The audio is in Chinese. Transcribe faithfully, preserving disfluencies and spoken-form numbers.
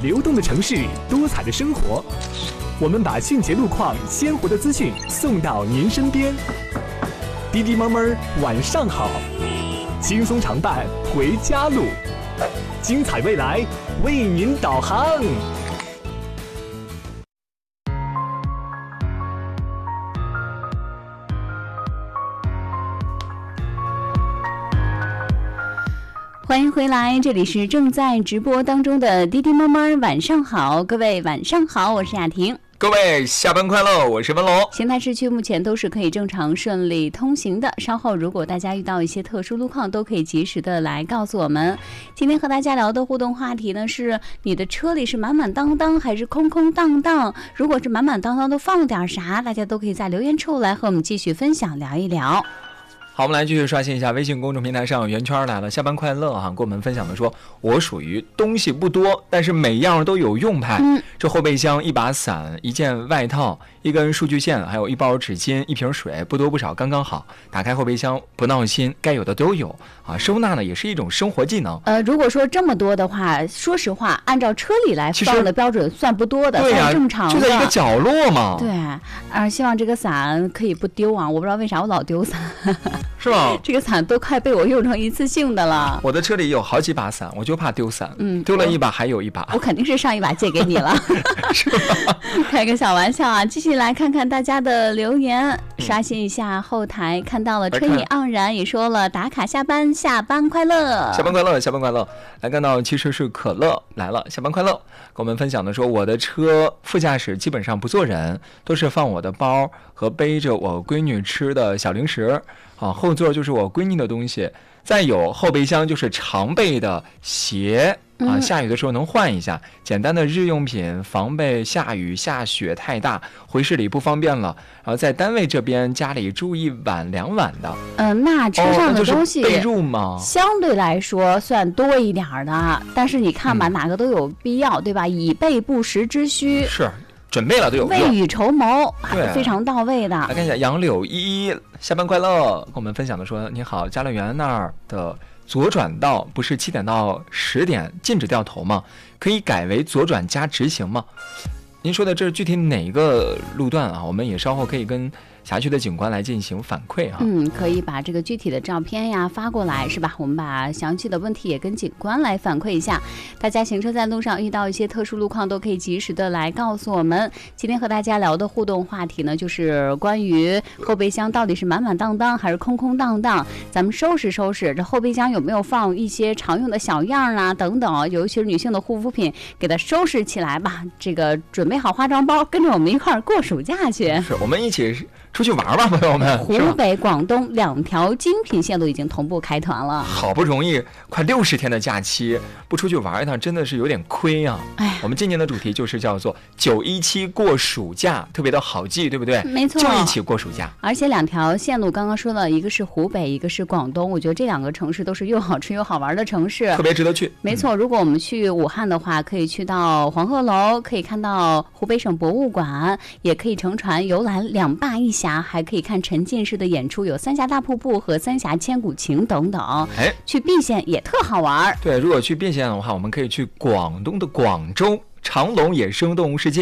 流动的城市，多彩的生活。我们把迅捷路况、鲜活的资讯送到您身边。滴滴猫猫晚上好，轻松常伴回家路，精彩未来为您导航。 欢迎回来，这里是正在直播当中的滴滴猫猫晚上好，各位晚上好，我是雅婷。 各位下班快乐，我是文龙。 邢台市区目前都是可以正常顺利通行的，稍后如果大家遇到一些特殊路况，都可以及时的来告诉我们。今天和大家聊的互动话题呢是，你的车里是满满当当还是空空荡荡？如果是满满当当，都放了点啥？大家都可以在留言处来和我们继续分享聊一聊。 好，我们来继续刷新一下微信公众平台上圆圈来了，下班快乐哈、啊，跟我们分享的说，我属于东西不多，但是每样都有用派。嗯，这后备箱一把伞、一件外套、一根数据线，还有一包纸巾、一瓶水，不多不少，刚刚好。打开后备箱不闹心，该有的都有啊。收纳呢也是一种生活技能。 呃，如果说这么多的话，说实话，按照车里来放的标准算不多的， 对呀、 算正常的， 就在一个角落嘛。 对，啊，希望这个伞可以不丢啊！我不知道为啥我老丢伞。 是吧？ 这个伞都快被我用成一次性的了。 我的车里有好几把伞，我就怕丢伞。嗯，丢了一把还有一把。 我肯定是上一把借给你了。 是吧？ 开个小玩笑啊！继续来看看大家的留言，刷新一下后台，看到了春意盎然也说了打卡下班，下班快乐， 下班快乐，下班快乐。来看到其实是可乐来了，下班快乐，跟我们分享的说，我的车副驾驶基本上不坐人，都是放我的包和背着我闺女吃的小零食。啊，后座就是我闺女的东西，再有后备箱就是常备的鞋啊，下雨的时候能换一下，简单的日用品，防备下雨下雪太大，回市里不方便了。然后在单位这边家里住一晚两晚的。 嗯、呃，那车上的东西、 哦、被褥吗？ 相对来说算多一点的，但是你看吧、嗯，哪个都有必要，对吧？以备不时之需。 是。准备了都有未雨绸缪，对，非常到位的。 来看一下杨柳依依，下班快乐，跟我们分享的说，你好，嘉乐园那儿的左转道不是七点到十点禁止掉头吗？可以改为左转加直行吗？您说的这是具体哪个路段啊？我们也稍后可以跟辖区的警官来进行反馈哈、啊。 嗯，可以把这个具体的照片呀发过来，是吧？我们把详细的问题也跟警官来反馈一下。大家行车在路上遇到一些特殊路况，都可以及时的来告诉我们。今天和大家聊的互动话题呢，就是关于后备箱到底是满满当当还是空空荡荡？咱们收拾收拾，这后备箱有没有放一些常用的小样啊等等，尤其是女性的护肤品，给它收拾起来吧。这个准备好化妆包，跟着我们一块儿过暑假去。 是我们一起出去玩吧，朋友们！ 湖北、广东两条精品线路已经同步开团了。 好不容易快六十天的假期，不出去玩一趟，真的是有点亏啊！哎，我们今年的主题就是叫做“九一七过暑假”，特别的好记，对不对？ 没错， 就一起过暑假。 而且两条线路刚刚说了，一个是湖北，一个是广东，我觉得这两个城市都是又好吃又好玩的城市， 特别值得去。 没错，如果我们去武汉的话，可以去到黄鹤楼，可以看到湖北省博物馆，也可以乘船游览两坝一峡，还可以看沉浸式的演出，有三峡大瀑布和三峡千古情等等。哎，去蓟县也特好玩。 对，如果去蓟县的话，我们可以去广东的广州长隆野生动物世界。